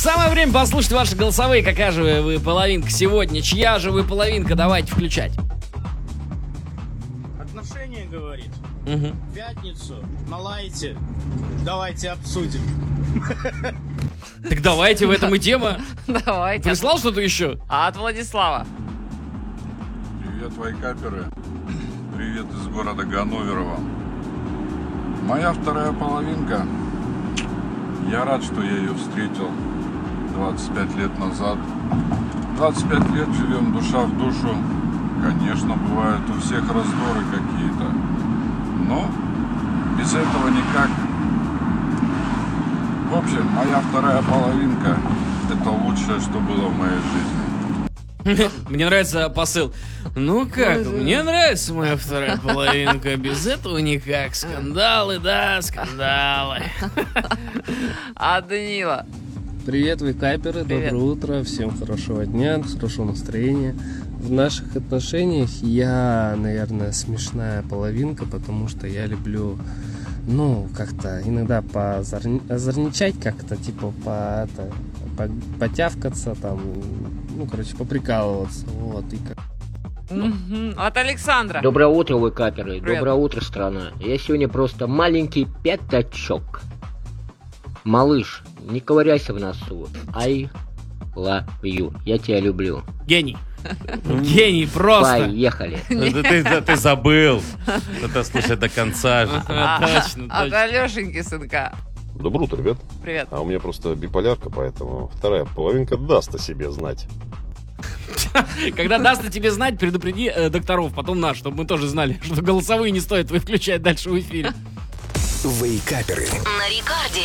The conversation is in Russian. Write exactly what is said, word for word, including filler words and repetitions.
Самое время послушать ваши голосовые. Какая же вы, вы половинка сегодня? Чья же вы половинка? Давайте включать. Отношения, говорит. Угу. В пятницу на лайте. Давайте обсудим. Так давайте, в этом и тема. Давайте. Прислал что-то еще? А от Владислава. Привет, вайкаперы. Привет из города Ганноверова. Моя вторая половинка. Я рад, что я ее встретил двадцать пять лет назад. двадцать пять лет живем душа в душу. Конечно, бывают у всех раздоры какие-то. Но без этого никак. В общем, моя вторая половинка – это лучшее, что было в моей жизни. Мне нравится посыл. Ну как, мне нравится моя вторая половинка. Без этого никак. Скандалы, да, скандалы. А Данила? Привет, вейкаперы, Привет. доброе утро, всем хорошего дня, хорошего настроения. В наших отношениях я, наверное, смешная половинка, потому что я люблю, ну, как-то иногда поозорни- озорничать, как-то, типа, по, это, по, потявкаться, там, ну, короче, поприкалываться, вот, и как... Мгм. От Александра. Доброе утро, вейкаперы. Привет. Доброе утро, страна. Я сегодня просто маленький пятачок. Малыш, не ковыряйся в носу. I love you. Я тебя люблю. Гений. Гений просто. Поехали. Это ты, это ты забыл. Это слушай до конца же. Ага, точно, От точно. Алешеньки, сынка. Доброе утро, ребят. Привет. А у меня просто биполярка, поэтому вторая половинка даст о себе знать. Когда даст о тебе знать, предупреди э, докторов, потом нас, чтобы мы тоже знали, что голосовые не стоит вы включать дальше в эфире. Вейкаперы. На рекорде.